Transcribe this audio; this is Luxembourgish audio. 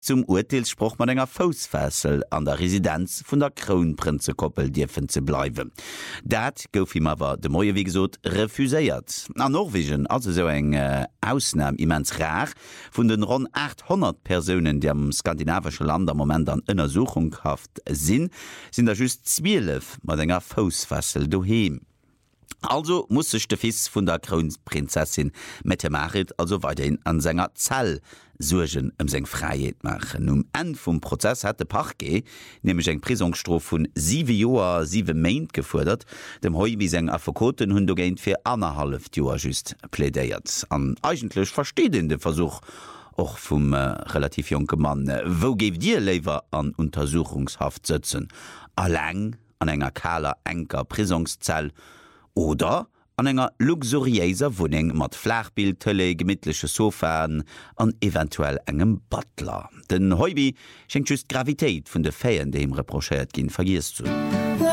zum Urteilsspruch mat enger Fausfessel an der Residenz vun der Kronprinzekoppel dürfen ze bleiwen. Dat gouf ihm awer de Moie wie gesot refuséiert. An Norwegen also so eng Ausnahme immens rar vun den rund 800 Personen, die am skandinavische Land am moment an Untersuchungshaft sind da just 12 mat enger Fausfessel doheem. Also muss sich der Fils von der Kronprinzessin Mette Marit also weiterhin an seiner Zell suchen seg Freiheit machen. Ende vom Prozess hat der Parquet nämlich eng Prisonsstrafe von 7 Jahren 7 Monaten gefordert. Dem Heu wie seg Advokaten hun dogent für 1,5 Jahre just plädiert. An eigentlich versteht den Versuch auch vom relativ jungen Mann. Wo gebt ihr lieber an Untersuchungshaft sitzen? Allein an enger kaler enker Prisonszell oder an enger luxuriöser Wohnung mat Flachbildtëlle, gemidtliche Sofan an eventuell engem Butler. Den Heubi schenkt just Gravitéit vun de Féien, de ihm reprochiert ginn vergisst zu.